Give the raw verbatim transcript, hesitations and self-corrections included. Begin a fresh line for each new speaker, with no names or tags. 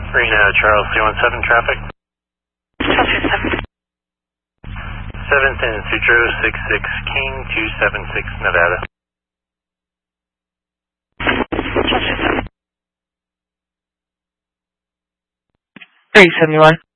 Reno, Charles, three one seven traffic. seventh and Sutro, six six King, two seven six Nevada.
three seventy-one.